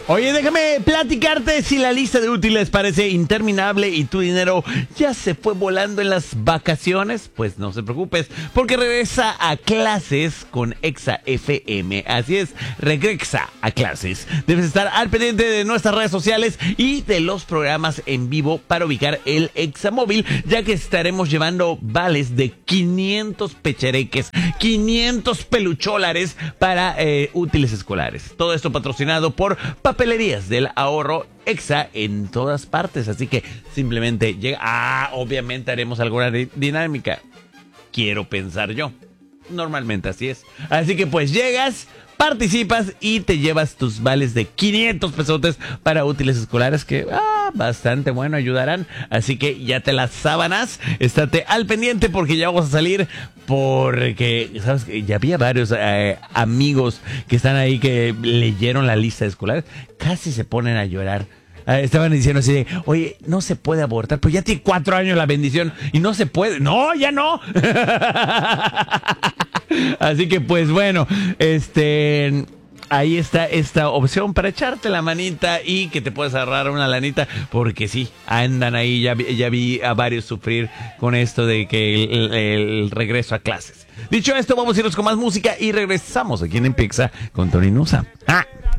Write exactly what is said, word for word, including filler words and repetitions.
Oye, déjame platicarte si la lista de útiles parece interminable y tu dinero ya se fue volando en las vacaciones. Pues no se preocupes, porque regresa a clases con Exa F M. Así es, regresa a clases. Debes estar al pendiente de nuestras redes sociales y de los programas en vivo para ubicar el Exa Móvil, ya que estaremos llevando vales de quinientos pechereques, quinientos pelucholares para eh, útiles escolares. Todo esto patrocinado por Papelerías del Ahorro Exa en todas partes. Así que simplemente llega. Ah, obviamente haremos alguna dinámica. Quiero pensar yo. Normalmente así es. Así que pues llegas, participas y te llevas tus vales de quinientos pesotes para útiles escolares que ah, bastante bueno ayudarán. Así que ya te las sábanas, estate al pendiente porque ya vamos a salir, porque sabes que ya había varios eh, amigos que están ahí que leyeron la lista escolar, casi se ponen a llorar. Estaban diciendo así de, oye, no se puede abortar, pues ya tiene cuatro años la bendición y no se puede. No, ya no. Así que pues bueno, este, ahí está esta opción para echarte la manita y que te puedas ahorrar una lanita, porque sí, andan ahí, ya, ya vi a varios sufrir con esto de que el, el, el regreso a clases. Dicho esto, vamos a irnos con más música y regresamos aquí en Exa con Tony Nusa. ¡Ah!